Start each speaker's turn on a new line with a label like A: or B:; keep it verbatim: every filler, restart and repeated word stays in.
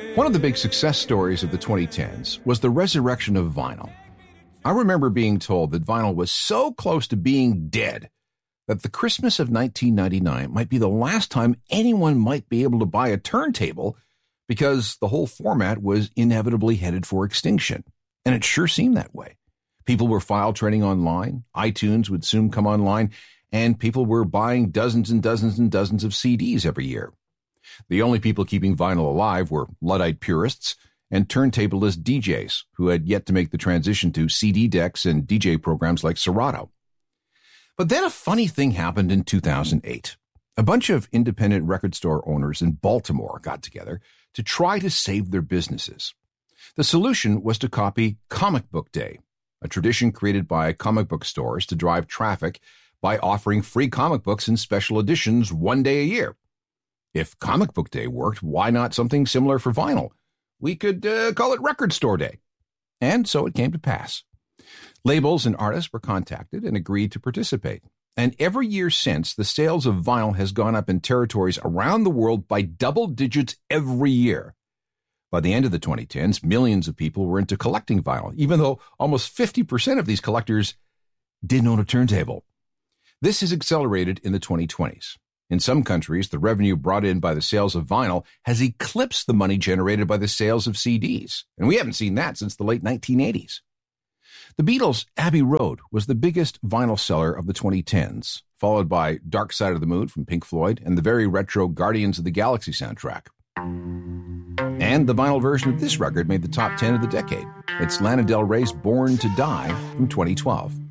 A: One of the big success stories of the twenty tens was the resurrection of vinyl. I remember being told that vinyl was so close to being dead that the Christmas of nineteen ninety-nine might be the last time anyone might be able to buy a turntable because the whole format was inevitably headed for extinction. And it sure seemed that way. People were file trading online, iTunes would soon come online, and people were buying dozens and dozens and dozens of C Ds every year. The only people keeping vinyl alive were Luddite purists and turntablist D Js who had yet to make the transition to C D decks and D J programs like Serato. But then a funny thing happened in two thousand eight. A bunch of independent record store owners in Baltimore got together to try to save their businesses. The solution was to copy Comic Book Day, a tradition created by comic book stores to drive traffic by offering free comic books in special editions one day a year. If Comic Book Day worked, why not something similar for vinyl? We could uh, call it Record Store Day. And so it came to pass. Labels and artists were contacted and agreed to participate. And every year since, the sales of vinyl has gone up in territories around the world by double digits every year. By the end of the twenty tens, millions of people were into collecting vinyl, even though almost fifty percent of these collectors didn't own a turntable. This has accelerated in the twenty twenties. In some countries, the revenue brought in by the sales of vinyl has eclipsed the money generated by the sales of C Ds, and we haven't seen that since the late nineteen eighties. The Beatles' Abbey Road was the biggest vinyl seller of the twenty tens, followed by Dark Side of the Moon from Pink Floyd and the very retro Guardians of the Galaxy soundtrack. And the vinyl version of this record made the top ten of the decade. It's Lana Del Rey's Born to Die from twenty twelve.